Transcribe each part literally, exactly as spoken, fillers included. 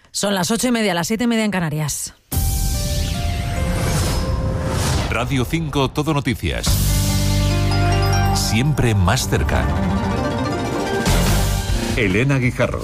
Son las ocho y media, las siete y media en Canarias. Radio cinco Todo Noticias. Siempre más cerca. Elena Guijarro.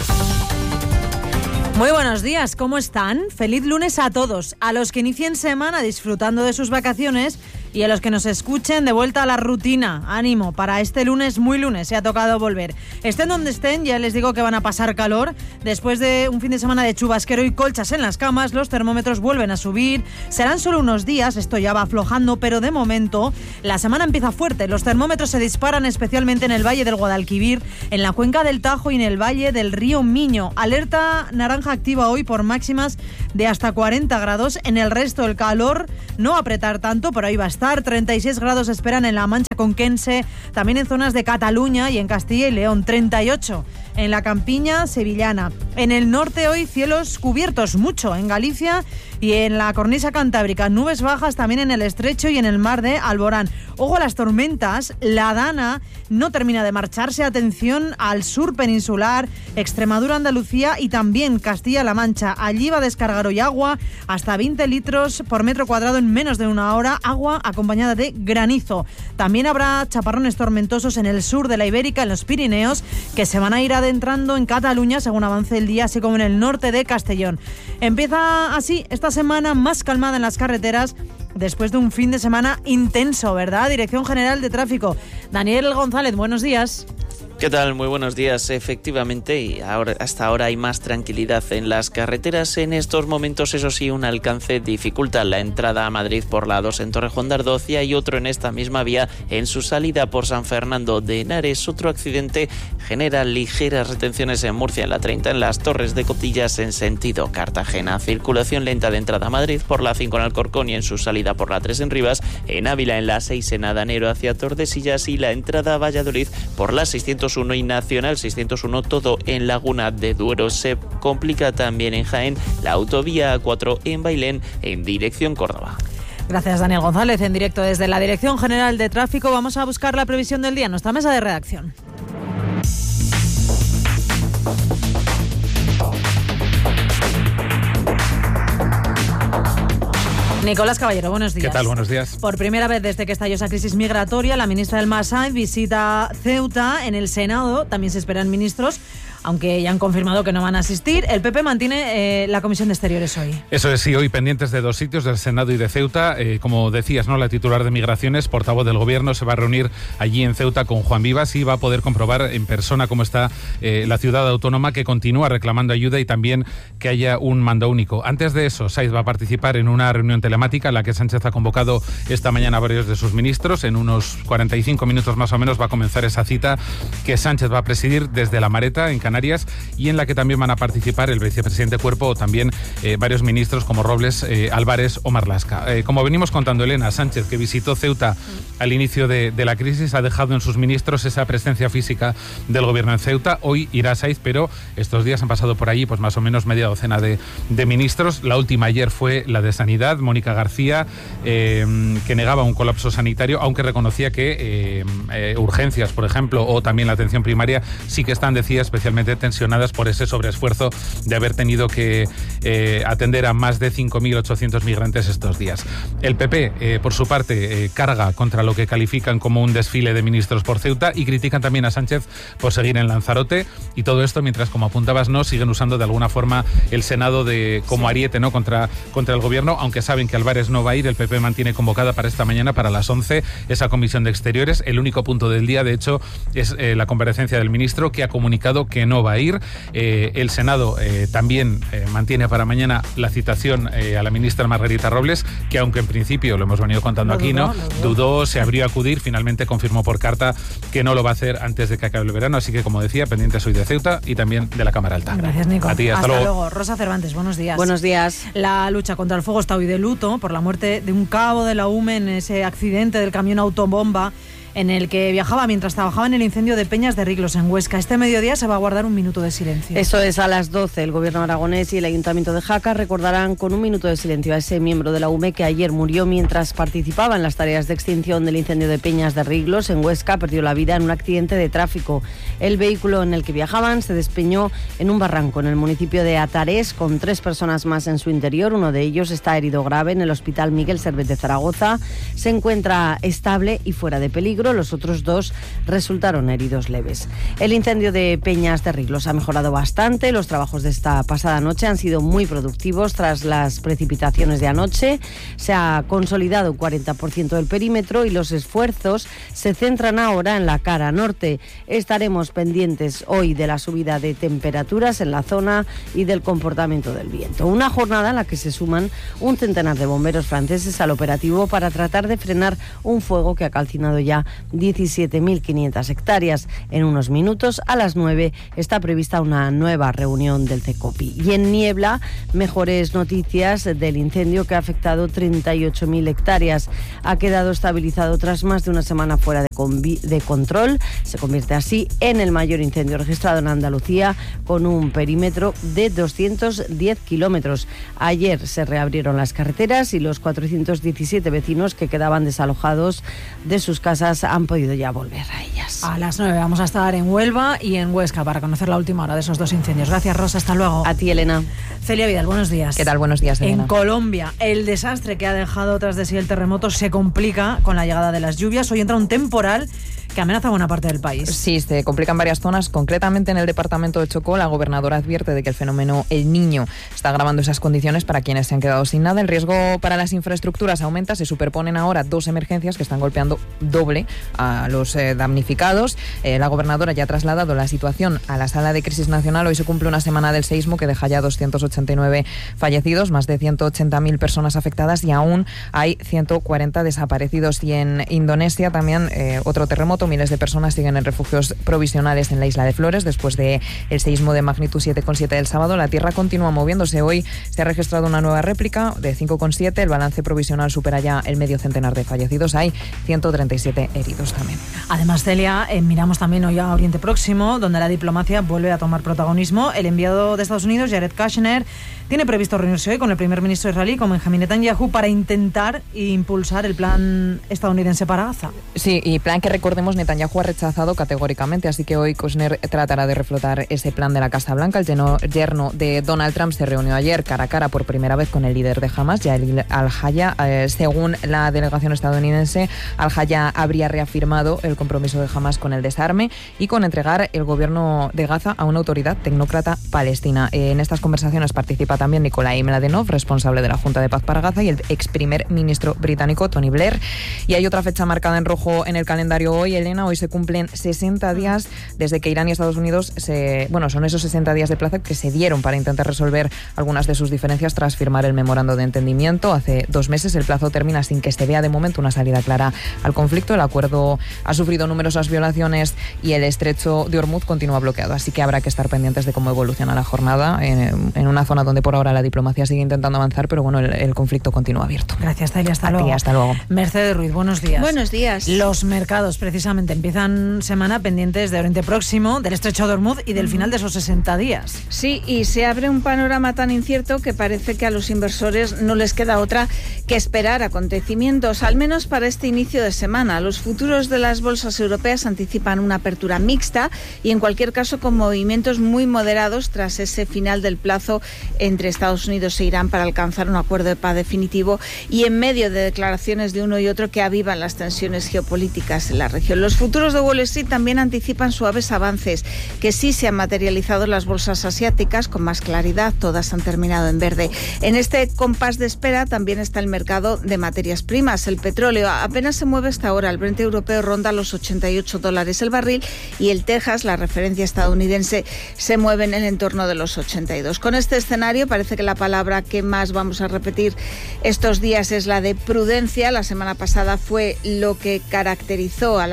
Muy buenos días, ¿cómo están? Feliz lunes a todos, a los que inicien semana disfrutando de sus vacaciones y a los que nos escuchen de vuelta a la rutina. Ánimo, para este lunes, muy lunes, se ha tocado volver. Estén donde estén, ya les digo que van a pasar calor. Después de un fin de semana de chubasquero y colchas en las camas, los termómetros vuelven a subir. Serán solo unos días, esto ya va aflojando, pero de momento la semana empieza fuerte. Los termómetros se disparan especialmente en el Valle del Guadalquivir, en la cuenca del Tajo y en el Valle del Río Miño. Alerta naranja activa hoy por máximas de hasta cuarenta grados. En el resto el calor no va a apretar tanto, pero ahí va a estar. treinta y seis grados esperan en la Mancha Conquense, también en zonas de Cataluña y en Castilla y León. treinta y ocho en la campiña sevillana. En el norte hoy cielos cubiertos mucho en Galicia y en la cornisa cantábrica. Nubes bajas también en el estrecho y en el mar de Alborán. Ojo a las tormentas. La Dana no termina de marcharse. Atención al sur peninsular, Extremadura, Andalucía y también Castilla-La Mancha. Allí va a descargar hoy agua hasta veinte litros por metro cuadrado en menos de una hora. Agua acompañada de granizo. También habrá chaparrones tormentosos en el sur de la Ibérica, en los Pirineos, que se van a ir adentrando en Cataluña según avance el día, así como en el norte de Castellón. Empieza así esta semana más calmada en las carreteras después de un fin de semana intenso, ¿verdad? Dirección General de Tráfico. Daniel González, buenos días. ¿Qué tal? Muy buenos días. Efectivamente, y ahora, hasta ahora hay más tranquilidad en las carreteras. En estos momentos, eso sí, un alcance dificulta la entrada a Madrid por la dos en Torrejón de Ardoz y hay otro en esta misma vía en su salida por San Fernando de Henares. Otro accidente genera ligeras retenciones en Murcia, en la treinta, en las Torres de Cotillas en sentido Cartagena. Circulación lenta de entrada a Madrid por la cinco en Alcorcón y en su salida por la tres en Rivas. En Ávila, en la seis en Adanero hacia Tordesillas y la entrada a Valladolid por la seiscientos uno y Nacional seiscientos uno, todo en Laguna de Duero. Se complica también en Jaén la autovía A cuatro en Bailén en dirección Córdoba. Gracias, Daniel González. En directo desde la Dirección General de Tráfico vamos a buscar la previsión del día en nuestra mesa de redacción. Nicolás Caballero, buenos días. ¿Qué tal? Buenos días. Por primera vez desde que estalló esa crisis migratoria, la ministra del Masai visita Ceuta. En el Senado también se esperan ministros, aunque ya han confirmado que no van a asistir. El P P mantiene eh, la Comisión de Exteriores hoy. Eso es, sí, hoy pendientes de dos sitios, del Senado y de Ceuta. Eh, como decías, ¿no? La titular de Migraciones, portavoz del Gobierno, se va a reunir allí en Ceuta con Juan Vivas y va a poder comprobar en persona cómo está eh, la ciudad autónoma, que continúa reclamando ayuda y también que haya un mando único. Antes de eso, Saiz va a participar en una reunión telemática en la que Sánchez ha convocado esta mañana a varios de sus ministros. En unos cuarenta y cinco minutos más o menos va a comenzar esa cita que Sánchez va a presidir desde La Mareta, en Canarias, y en la que también van a participar el vicepresidente Cuerpo o también eh, varios ministros como Robles, eh, Álvarez o Marlaska. Eh, como venimos contando, Elena, Sánchez, que visitó Ceuta al inicio de, de la crisis, ha dejado en sus ministros esa presencia física del Gobierno en Ceuta. Hoy irá a Saiz, pero estos días han pasado por allí pues más o menos media docena de, de ministros. La última ayer fue la de Sanidad, Mónica García, eh, que negaba un colapso sanitario, aunque reconocía que eh, eh, urgencias, por ejemplo, o también la atención primaria sí que están, decía, especialmente tensionadas por ese sobreesfuerzo de haber tenido que eh, atender a más de cinco mil ochocientos migrantes estos días. El P P, eh, por su parte, eh, carga contra lo que califican como un desfile de ministros por Ceuta y critican también a Sánchez por seguir en Lanzarote, y todo esto mientras, como apuntabas, no siguen usando de alguna forma el Senado de, como ariete, ¿no? contra, contra el Gobierno, aunque saben que Álvarez no va a ir. El P P mantiene convocada para esta mañana, para las once, esa comisión de Exteriores. El único punto del día, de hecho, es eh, la comparecencia del ministro, que ha comunicado que no va a ir. Eh, el Senado eh, también eh, mantiene para mañana la citación eh, a la ministra Margarita Robles, que aunque en principio, lo hemos venido contando lo aquí, dudó, ¿no? dudó. dudó, se abrió a acudir, finalmente confirmó por carta que no lo va a hacer antes de que acabe el verano. Así que, como decía, pendientes hoy de Ceuta y también de la Cámara Alta. Gracias, Nico. A ti, hasta, hasta luego. luego. Rosa Cervantes, buenos días. Buenos días. La lucha contra el fuego está hoy de luto por la muerte de un cabo de la U M E en ese accidente del camión autobomba en el que viajaba mientras trabajaba en el incendio de Peñas de Riglos en Huesca. Este mediodía se va a guardar un minuto de silencio. Eso es a las doce. El gobierno aragonés y el ayuntamiento de Jaca recordarán con un minuto de silencio a ese miembro de la U M E que ayer murió mientras participaba en las tareas de extinción del incendio de Peñas de Riglos en Huesca. Perdió la vida en un accidente de tráfico. El vehículo en el que viajaban se despeñó en un barranco en el municipio de Atarés con tres personas más en su interior. Uno de ellos está herido grave en el Hospital Miguel Servet de Zaragoza. Se encuentra estable y fuera de peligro. Los otros dos resultaron heridos leves. El incendio de Peñas de Riglos ha mejorado bastante. Los trabajos de esta pasada noche han sido muy productivos tras las precipitaciones de anoche. Se ha consolidado un cuarenta por ciento del perímetro y los esfuerzos se centran ahora en la cara norte. Estaremos pendientes hoy de la subida de temperaturas en la zona y del comportamiento del viento. Una jornada en la que se suman un centenar de bomberos franceses al operativo para tratar de frenar un fuego que ha calcinado ya diecisiete mil quinientas hectáreas. En unos minutos, a las nueve, está prevista una nueva reunión del CECOPI. Y en Niebla, mejores noticias del incendio que ha afectado treinta y ocho mil hectáreas. Ha quedado estabilizado tras más de una semana fuera de, convi- de control. Se convierte así en el mayor incendio registrado en Andalucía, con un perímetro de doscientos diez kilómetros. Ayer se reabrieron las carreteras y los cuatrocientos diecisiete vecinos que quedaban desalojados de sus casas han podido ya volver a ellas. A las nueve vamos a estar en Huelva y en Huesca para conocer la última hora de esos dos incendios. Gracias, Rosa. Hasta luego. A ti, Elena. Celia Vidal, buenos días. ¿Qué tal? Buenos días, Elena. En Colombia, el desastre que ha dejado tras de sí el terremoto se complica con la llegada de las lluvias. Hoy entra un temporal que amenaza buena parte del país. Sí, se complican varias zonas, concretamente en el departamento de Chocó. La gobernadora advierte de que el fenómeno El Niño está agravando esas condiciones para quienes se han quedado sin nada. El riesgo para las infraestructuras aumenta, se superponen ahora dos emergencias que están golpeando doble a los eh, damnificados. Eh, la gobernadora ya ha trasladado la situación a la Sala de Crisis Nacional. Hoy se cumple una semana del seísmo que deja ya doscientos ochenta y nueve fallecidos, más de ciento ochenta mil personas afectadas y aún hay ciento cuarenta desaparecidos. Y en Indonesia también eh, otro terremoto. Miles de personas siguen en refugios provisionales en la isla de Flores después del seísmo de magnitud siete coma siete del sábado. La tierra continúa moviéndose. Hoy se ha registrado una nueva réplica de cinco coma siete. El balance provisional supera ya el medio centenar de fallecidos. Hay ciento treinta y siete heridos también. Además, Celia, eh, miramos también hoy a Oriente Próximo, donde la diplomacia vuelve a tomar protagonismo. El enviado de Estados Unidos, Jared Kushner, tiene previsto reunirse hoy con el primer ministro israelí, con Benjamin Netanyahu, para intentar impulsar el plan estadounidense para Gaza. Sí, y plan que, recordemos, Netanyahu ha rechazado categóricamente, así que hoy Kushner tratará de reflotar ese plan de la Casa Blanca. El yerno, yerno de Donald Trump se reunió ayer cara a cara por primera vez con el líder de Hamas, Yair al-Haya. Eh, según la delegación estadounidense, al-Haya habría reafirmado el compromiso de Hamas con el desarme y con entregar el gobierno de Gaza a una autoridad tecnócrata palestina. Eh, en estas conversaciones participa también Nikolai Mladenov, responsable de la Junta de Paz para Gaza, y el ex primer ministro británico Tony Blair. Y hay otra fecha marcada en rojo en el calendario hoy, Elena. Hoy se cumplen sesenta días desde que Irán y Estados Unidos se... Bueno, son esos sesenta días de plazo que se dieron para intentar resolver algunas de sus diferencias tras firmar el memorando de entendimiento. Hace dos meses el plazo termina sin que se vea de momento una salida clara al conflicto. El acuerdo ha sufrido numerosas violaciones y el estrecho de Hormuz continúa bloqueado. Así que habrá que estar pendientes de cómo evoluciona la jornada en, en una zona donde por ahora la diplomacia sigue intentando avanzar, pero bueno, el, el conflicto continúa abierto. Gracias, Celia. Hasta A luego. ti, hasta luego. Mercedes Ruiz, buenos días. Buenos días. Los mercados precisamente empiezan semana pendientes de Oriente Próximo, del estrecho de Hormuz y del final de esos sesenta días. Sí, y se abre un panorama tan incierto que parece que a los inversores no les queda otra que esperar acontecimientos, al menos para este inicio de semana. Los futuros de las bolsas europeas anticipan una apertura mixta y en cualquier caso con movimientos muy moderados tras ese final del plazo entre Estados Unidos e Irán para alcanzar un acuerdo de paz definitivo y en medio de declaraciones de uno y otro que avivan las tensiones geopolíticas en la región. Los futuros de Wall Street también anticipan suaves avances que sí se han materializado en las bolsas asiáticas con más claridad. Todas han terminado en verde. En este compás de espera también está el mercado de materias primas. El petróleo apenas se mueve hasta ahora. El Brent europeo ronda los ochenta y ocho dólares el barril y el Texas, la referencia estadounidense, se mueve en el entorno de los ochenta y dos. Con este escenario parece que la palabra que más vamos a repetir estos días es la de prudencia. La semana pasada fue lo que caracterizó a las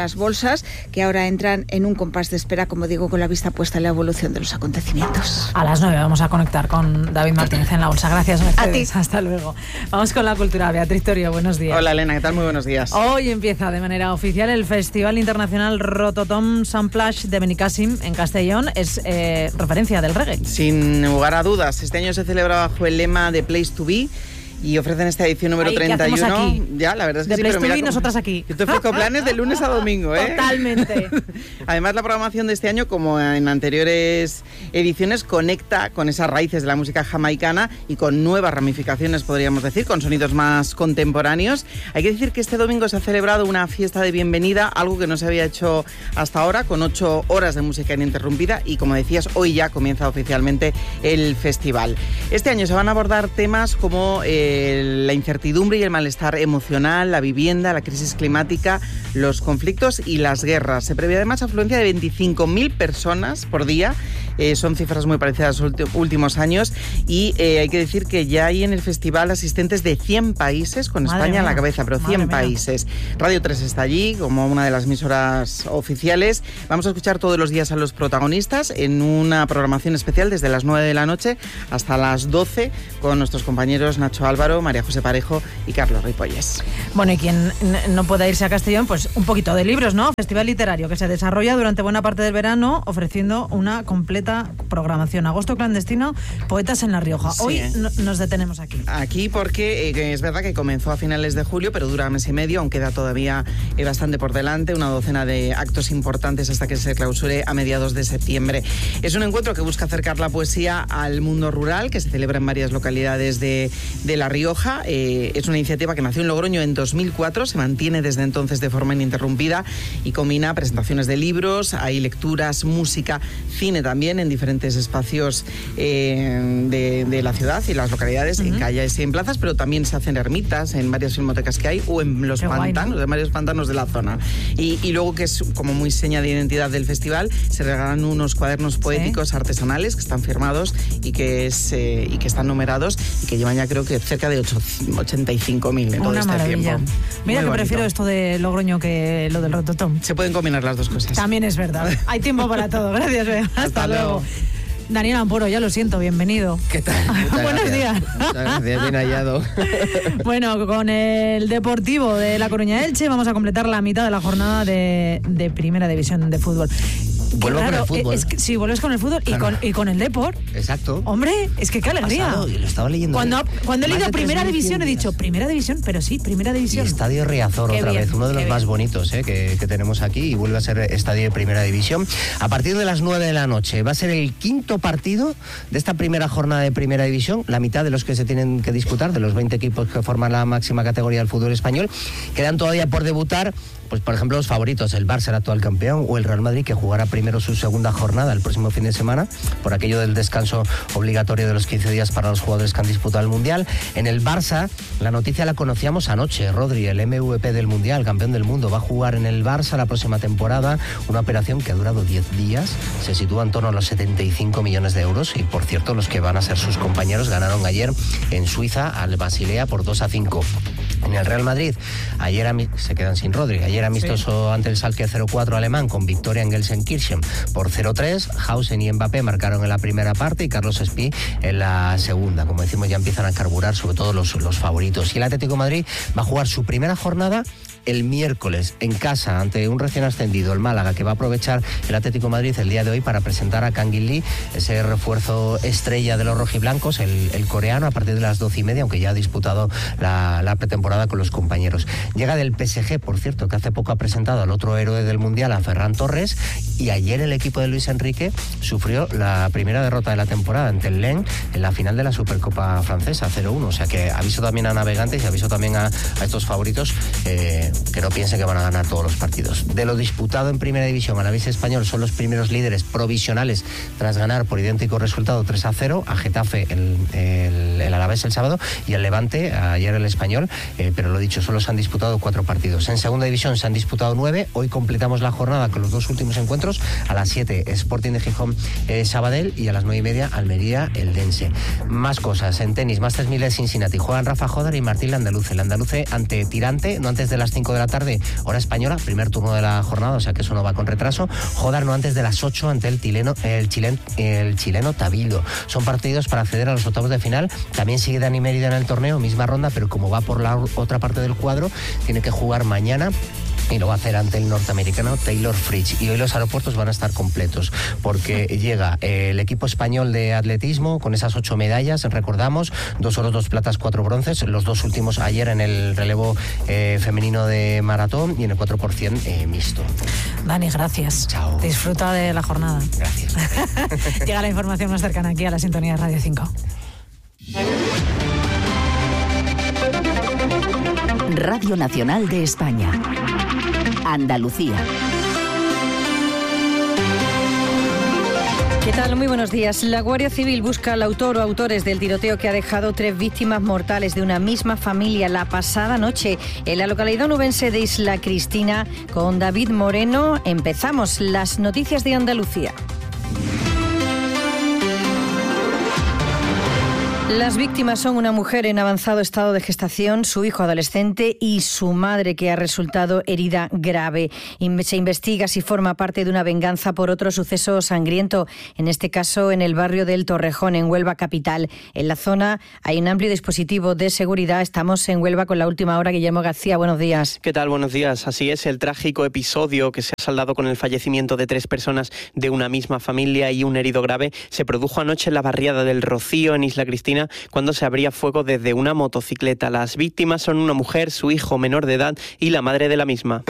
las bolsas, que ahora entran en un compás de espera, como digo, con la vista puesta en la evolución de los acontecimientos. A las nueve vamos a conectar con David Martínez en la bolsa. Gracias, Mercedes. A ti. Hasta luego. Vamos con la cultura. Beatriz Torio, buenos días. Hola, Elena, ¿qué tal? Muy buenos días. Hoy empieza de manera oficial el Festival Internacional Rototom Samplash de Benicàssim en Castellón. Es eh, referencia del reggae. Sin lugar a dudas, este año se celebra bajo el lema de Place to Be y ofrecen esta edición número Ay, treinta y uno. ¿qué hacemos aquí? Ya, la verdad es que de sí, Place pero mira, to Be, como... nosotras aquí. Yo te ofrezco planes de lunes a domingo, ¿eh? Totalmente. Además, la programación de este año, como en anteriores ediciones, conecta con esas raíces de la música jamaicana y con nuevas ramificaciones, podríamos decir, con sonidos más contemporáneos. Hay que decir que este domingo se ha celebrado una fiesta de bienvenida, algo que no se había hecho hasta ahora, con ocho horas de música ininterrumpida, y como decías, hoy ya comienza oficialmente el festival. Este año se van a abordar temas como eh, la incertidumbre y el malestar emocional, la vivienda, la crisis climática, los conflictos y las guerras. Se prevé además afluencia de veinticinco mil personas por día. Eh, son cifras muy parecidas a los últimos años, y eh, hay que decir que ya hay en el festival asistentes de cien países, con Madre España mía. a la cabeza, pero cien Madre mía. países. Radio tres está allí como una de las emisoras oficiales. Vamos a escuchar todos los días a los protagonistas en una programación especial desde las nueve de la noche hasta las doce con nuestros compañeros Nacho Álvaro, María José Parejo y Carlos Ripollés. Bueno, y quien n- no pueda irse a Castellón, pues un poquito de libros, ¿no? Festival literario que se desarrolla durante buena parte del verano, ofreciendo una completa programación. Agosto clandestino, poetas en La Rioja. Sí, Hoy ¿eh? no- nos detenemos aquí. Aquí porque eh, es verdad que comenzó a finales de julio, pero dura mes y medio, aún queda todavía eh, bastante por delante, una docena de actos importantes hasta que se clausure a mediados de septiembre. Es un encuentro que busca acercar la poesía al mundo rural, que se celebra en varias localidades de, de La Rioja. Eh, es una iniciativa que nació en Logroño en dos mil cuatro, se mantiene desde entonces de forma ininterrumpida y combina presentaciones de libros, hay lecturas, música, cine también en diferentes espacios eh, de, de la ciudad y las localidades, uh-huh. en calles y en plazas, pero también se hacen ermitas en varias filmotecas que hay o en los Qué pantanos, guay, ¿no? en varios pantanos de la zona. Y, y luego, que es como muy seña de identidad del festival, se regalan unos cuadernos poéticos ¿Sí? artesanales que están firmados y que, es, eh, y que están numerados y que llevan ya creo que cerca de ochenta y cinco mil en todo Una este maravilla. tiempo. Mira Muy que bonito. prefiero esto de Logroño que lo del Rototom. Se pueden combinar las dos cosas. También es verdad. Hay tiempo para todo. Gracias, Bea. Hasta, Hasta luego. luego. Daniel Amporo, ya lo siento, bienvenido. ¿Qué tal? Muchas Buenos gracias. días. Muchas gracias, bien hallado. Bueno, con el Deportivo de La Coruña Elche vamos a completar la mitad de la jornada de, de Primera División de fútbol. Vuelvo claro, con el fútbol. Es que, sí, vuelves con el fútbol Claro. y, con, y con el Depor. Exacto. Hombre, es que qué alegría. Pasado, y lo estaba leyendo. Cuando, hoy. cuando he Más leído de Primera tres mil División he cien dicho, días. Primera División, pero sí, Primera Y División. Estadio Riazor Qué otra bien, vez, uno de los qué más bien. bonitos eh, que, que tenemos aquí, y vuelve a ser estadio de Primera División. A partir de las nueve de la noche va a ser el quinto partido de esta primera jornada de Primera División, la mitad de los que se tienen que disputar, de los veinte equipos que forman la máxima categoría del fútbol español. Quedan todavía por debutar, pues por ejemplo, los favoritos, el Barça, el actual campeón, o el Real Madrid, que jugará primero su segunda jornada el próximo fin de semana, por aquello del descanso obligatorio de los quince días para los jugadores que han disputado el Mundial. En el Barça, la noticia la conocíamos anoche. Rodri, el M V P del Mundial, campeón del mundo, va a jugar en el Barça la próxima temporada, una operación que ha durado diez días, se sitúa en torno a los setenta y cinco millones de euros, y por cierto, los que van a ser sus compañeros ganaron ayer en Suiza al Basilea por dos a cinco. En el Real Madrid, ayer ami- se quedan sin Rodri, ayer amistoso sí. ante el Schalke cero cuatro alemán, con victoria en Gelsenkirchen por cero tres. Hausen y Mbappé marcaron en la primera parte y Carlos Espí en la segunda. Como decimos, ya empiezan a carburar sobre todo los, los favoritos. Y el Atlético de Madrid va a jugar su primera jornada el miércoles en casa ante un recién ascendido, el Málaga, que va a aprovechar el Atlético de Madrid el día de hoy para presentar a Kangin Lee, ese refuerzo estrella de los rojiblancos, el, el coreano, a partir de las doce y media, aunque ya ha disputado la, la pretemporada con los compañeros. Llega del P S G, por cierto, que hace poco ha presentado al otro héroe del Mundial, a Ferran Torres, y ayer el equipo de Luis Enrique sufrió la primera derrota de la temporada ante el Lens en la final de la Supercopa Francesa, cero uno. O sea que aviso también a navegantes y aviso también a, a estos favoritos eh, que no piensen que van a ganar todos los partidos. De lo disputado en Primera División, Alavés y Español son los primeros líderes provisionales tras ganar por idéntico resultado tres a cero a Getafe el, el, el Alavés el sábado, y el Levante, ayer el Español, eh, pero lo dicho, solo se han disputado cuatro partidos. En segunda división se han disputado nueve, hoy completamos la jornada con los dos últimos encuentros, a las siete Sporting de Gijón eh, Sabadell y a las nueve y media Almería Eldense. Más cosas, en tenis, Masters mil de Cincinnati, juegan Rafa Jodar y Martín Landaluce. Landaluce ante Tirante, no antes de las cinco de la tarde, hora española, primer turno de la jornada, o sea que eso no va con retraso. Jodar no antes de las ocho ante el chileno, el chilen, el chileno Tabilo. Son partidos para acceder a los octavos de final. También sigue Dani Mérida en el torneo, misma ronda, pero como va por la otra parte del cuadro, tiene que jugar mañana y lo va a hacer ante el norteamericano Taylor Fritz. Y hoy los aeropuertos van a estar completos porque llega el equipo español de atletismo con esas ocho medallas, recordamos, dos oros, dos platas, cuatro bronces, los dos últimos ayer en el relevo eh, femenino de maratón y en el cuatro por ciento eh, mixto. Dani, gracias. Chao. Disfruta de la jornada. Gracias. Llega la información más cercana aquí a la sintonía de Radio cinco. Radio Nacional de España. Andalucía. ¿Qué tal? Muy buenos días. La Guardia Civil busca al autor o autores del tiroteo que ha dejado tres víctimas mortales de una misma familia la pasada noche en la localidad onubense de Isla Cristina. Con David Moreno empezamos las noticias de Andalucía. Las víctimas son una mujer en avanzado estado de gestación, su hijo adolescente y su madre, que ha resultado herida grave. Se investiga si forma parte de una venganza por otro suceso sangriento, en este caso en el barrio del Torrejón, en Huelva capital. En la zona hay un amplio dispositivo de seguridad. Estamos en Huelva con la última hora. Guillermo García, buenos días. ¿Qué tal? Buenos días. Así es, el trágico episodio que se ha saldado con el fallecimiento de tres personas de una misma familia y un herido grave se produjo anoche en la barriada del Rocío, en Isla Cristina, cuando se abría fuego desde una motocicleta. Las víctimas son una mujer, su hijo menor de edad y la madre de la misma.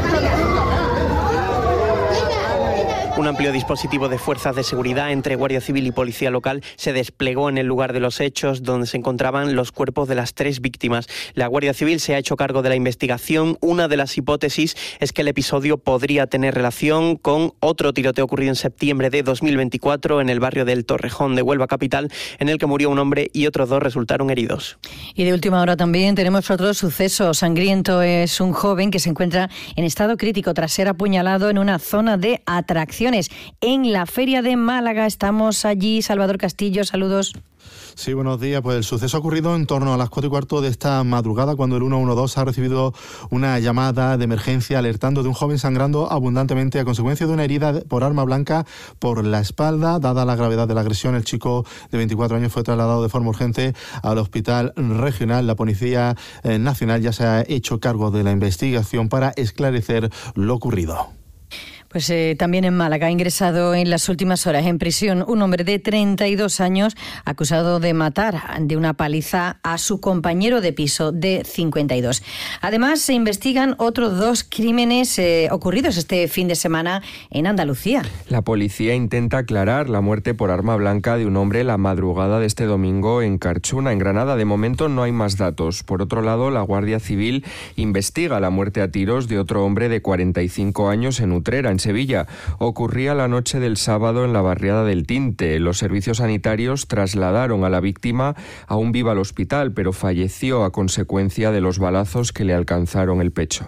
Un amplio dispositivo de fuerzas de seguridad entre Guardia Civil y Policía Local se desplegó en el lugar de los hechos, donde se encontraban los cuerpos de las tres víctimas. La Guardia Civil se ha hecho cargo de la investigación. Una de las hipótesis es que el episodio podría tener relación con otro tiroteo ocurrido en septiembre de dos mil veinticuatro en el barrio del Torrejón de Huelva capital, en el que murió un hombre y otros dos resultaron heridos. Y de última hora también tenemos otro suceso sangriento. Es un joven que se encuentra en estado crítico tras ser apuñalado en una zona de atracción en la Feria de Málaga. Estamos allí. Salvador Castillo, saludos. Sí, buenos días. Pues el suceso ha ocurrido en torno a las cuatro y cuarto de esta madrugada, cuando el uno uno dos ha recibido una llamada de emergencia alertando de un joven sangrando abundantemente a consecuencia de una herida por arma blanca por la espalda. Dada la gravedad de la agresión, el chico de veinticuatro años fue trasladado de forma urgente al hospital regional. La Policía Nacional ya se ha hecho cargo de la investigación para esclarecer lo ocurrido. Pues eh, también en Málaga ha ingresado en las últimas horas en prisión un hombre de treinta y dos años acusado de matar de una paliza a su compañero de piso de cincuenta y dos. Además, se investigan otros dos crímenes eh, ocurridos este fin de semana en Andalucía. La policía intenta aclarar la muerte por arma blanca de un hombre la madrugada de este domingo en Carchuna, en Granada. De momento no hay más datos. Por otro lado, la Guardia Civil investiga la muerte a tiros de otro hombre de cuarenta y cinco años en Utrera, en Sevilla. Ocurría la noche del sábado en la barriada del Tinte. Los servicios sanitarios trasladaron a la víctima aún viva al hospital, pero falleció a consecuencia de los balazos que le alcanzaron el pecho.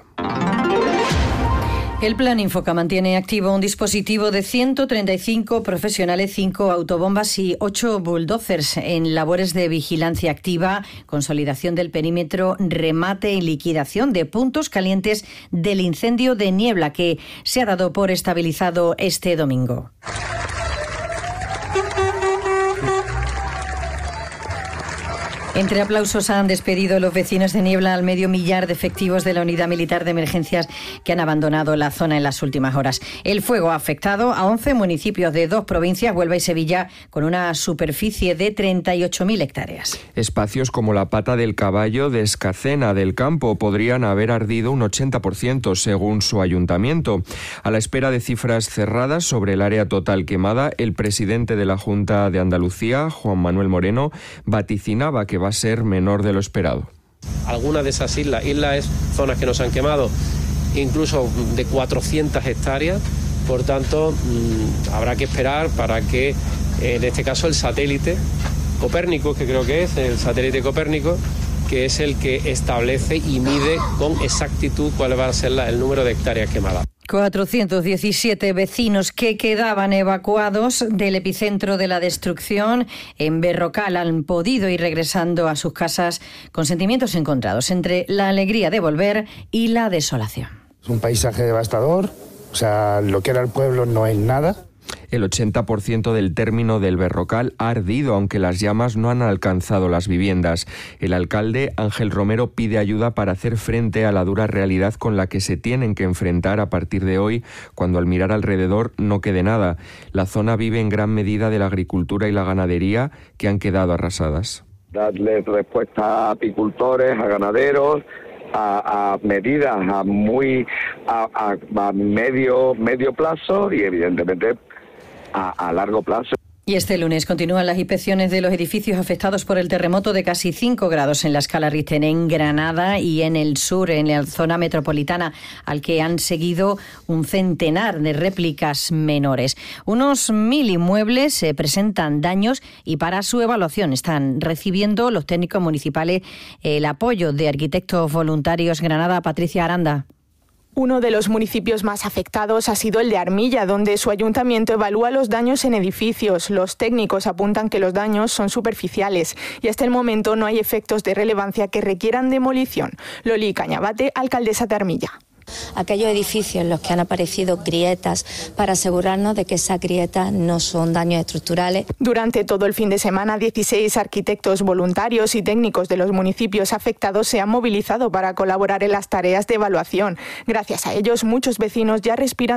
El Plan Infoca mantiene activo un dispositivo de ciento treinta y cinco profesionales, cinco autobombas y ocho bulldozers en labores de vigilancia activa, consolidación del perímetro, remate y liquidación de puntos calientes del incendio de Niebla, que se ha dado por estabilizado este domingo. Entre aplausos han despedido los vecinos de Niebla al medio millar de efectivos de la Unidad Militar de Emergencias que han abandonado la zona en las últimas horas. El fuego ha afectado a once municipios de dos provincias, Huelva y Sevilla, con una superficie de treinta y ocho mil hectáreas. Espacios como la Pata del Caballo de Escacena del Campo podrían haber ardido un ochenta por ciento, según su ayuntamiento. A la espera de cifras cerradas sobre el área total quemada, el presidente de la Junta de Andalucía, Juan Manuel Moreno, vaticinaba que va a ser menor de lo esperado. Algunas de esas islas, islas es zonas que nos han quemado incluso de cuatrocientas hectáreas, por tanto mmm, habrá que esperar para que en este caso el satélite Copérnico, que creo que es el satélite Copérnico, que es el que establece y mide con exactitud cuál va a ser la, el número de hectáreas quemadas. cuatrocientos diecisiete vecinos que quedaban evacuados del epicentro de la destrucción en Berrocal han podido ir regresando a sus casas con sentimientos encontrados entre la alegría de volver y la desolación. Es un paisaje devastador, o sea, lo que era el pueblo no es nada. El ochenta por ciento del término del Berrocal ha ardido, aunque las llamas no han alcanzado las viviendas. El alcalde Ángel Romero pide ayuda para hacer frente a la dura realidad con la que se tienen que enfrentar a partir de hoy, cuando al mirar alrededor no quede nada. La zona vive en gran medida de la agricultura y la ganadería, que han quedado arrasadas. Darle respuesta a apicultores, a ganaderos, A, a medidas a muy a, a, a medio medio plazo y evidentemente a, a largo plazo. Y este lunes continúan las inspecciones de los edificios afectados por el terremoto de casi cinco grados en la escala Richter en Granada y en el sur, en la zona metropolitana, al que han seguido un centenar de réplicas menores. Unos mil inmuebles se presentan daños y para su evaluación están recibiendo los técnicos municipales el apoyo de Arquitectos Voluntarios Granada. Patricia Aranda. Uno de los municipios más afectados ha sido el de Armilla, donde su ayuntamiento evalúa los daños en edificios. Los técnicos apuntan que los daños son superficiales y hasta el momento no hay efectos de relevancia que requieran demolición. Loli Cañabate, alcaldesa de Armilla. Aquellos edificios en los que han aparecido grietas para asegurarnos de que esas grietas no son daños estructurales. Durante todo el fin de semana, dieciséis arquitectos voluntarios y técnicos de los municipios afectados se han movilizado para colaborar en las tareas de evaluación. Gracias a ellos, muchos vecinos ya respiran